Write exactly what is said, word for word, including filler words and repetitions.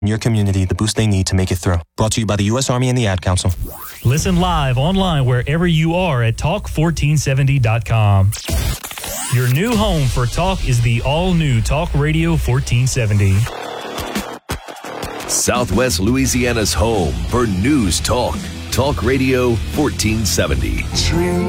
your community the boost they need to make it through. Brought to you by the U S Army and the Ad Council. Listen live online wherever you are at talk fourteen seventy dot com. Your new home for talk is the all-new Talk Radio fourteen seventy. Southwest Louisiana's home for news talk. Talk Radio fourteen seventy.